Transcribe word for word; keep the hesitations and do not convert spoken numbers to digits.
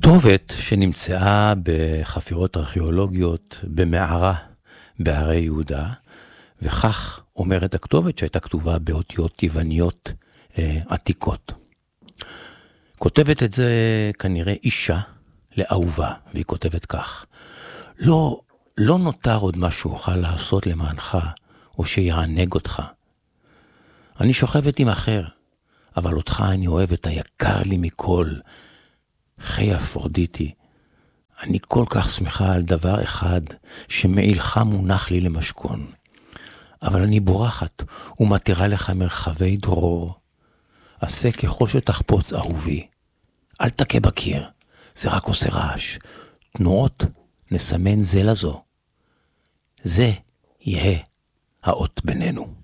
כתובת שנמצאה בחפירות ארכיאולוגיות במערה בהרי יהודה, וכך אומרת הכתובת שהייתה כתובה באותיות יווניות אה, עתיקות. כותבת את זה כנראה אישה לאהובה, והיא כותבת כך: לא, לא נותר עוד מה שאוכל לעשות למענך, או שיענג אותך. אני שוכבת עם אחר, אבל אותך אני אוהבת, היקר לי מכל. חי אפרודיטי, אני כל כך שמחה על דבר אחד שמעילך מונח לי למשכון. אבל אני בורחת ומתירה לך מרחבי דרור. עשה ככל שתחפוץ אהובי. אל תכה בקיר, זה רק עושה רעש. תנועות נסמן זה לזו. זה יהיה האות בינינו.